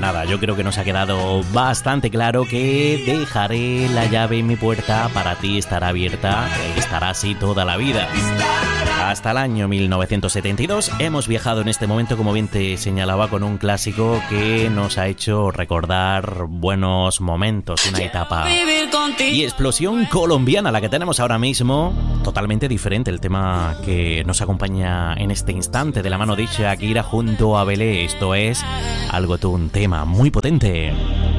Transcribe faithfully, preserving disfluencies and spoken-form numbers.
nada, yo creo que nos ha quedado bastante claro que dejaré la llave en mi puerta, para ti estará abierta, estará así toda la vida. Hasta el año mil novecientos setenta y dos hemos viajado en este momento, como bien te señalaba, con un clásico que nos ha hecho recordar buenos momentos, una etapa y explosión colombiana la que tenemos ahora mismo, totalmente diferente el tema que nos acompaña en este instante de la mano de Shakira junto a Belé. Esto es Algo Tú, un tema muy potente.